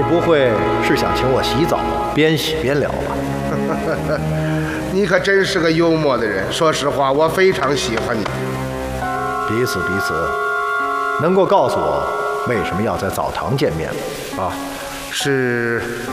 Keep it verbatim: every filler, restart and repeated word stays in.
不会是想请我洗澡，边洗边聊吧？ 你可真是个幽默的人。说实话，我非常喜欢你。 彼此彼此，能够告诉我为什么要在澡堂见面吗？ 啊，是